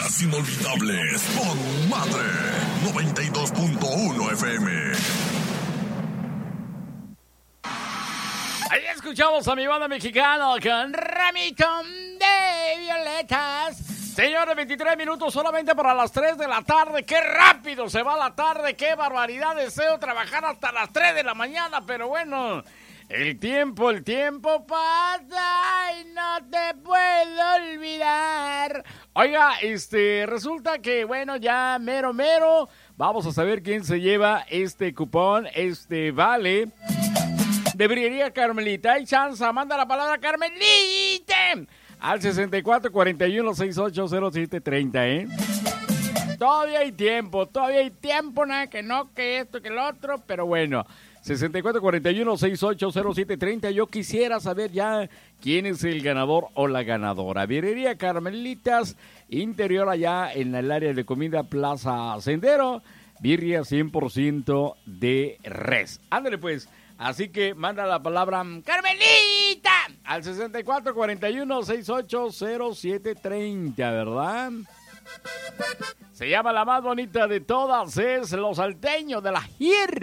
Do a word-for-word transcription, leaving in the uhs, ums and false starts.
Las Inolvidables con Madre noventa y dos punto uno F M. Ahí escuchamos a mi banda mexicana con Ramito de Violetas. Señores, veintitrés minutos solamente para las tres de la tarde. ¡Qué rápido se va la tarde! ¡Qué barbaridad! Deseo trabajar hasta las tres de la mañana, pero bueno, el tiempo, el tiempo pasa y no te puedo olvidar. Oiga, este, resulta que, bueno, ya mero, mero, vamos a saber quién se lleva este cupón, este vale de Birrería Carmelita. Hay chance, manda la palabra Carmelita al sesenta y cuatro cuarenta y uno sesenta y ocho cero siete treinta, ¿eh? Todavía hay tiempo, todavía hay tiempo, nada que no, que esto, que el otro, pero bueno, sesenta y cuatro cuarenta y uno sesenta y ocho cero siete treinta. Yo quisiera saber ya quién es el ganador o la ganadora. Birrería Carmelitas, interior allá en el área de comida Plaza Sendero, birria cien por ciento de res. Ándale pues. Así que manda la palabra Carmelita al sesenta y cuatro cuarenta y uno sesenta y ocho cero siete treinta, ¿verdad? Se llama la más bonita de todas, es Los Salteños de la G I R.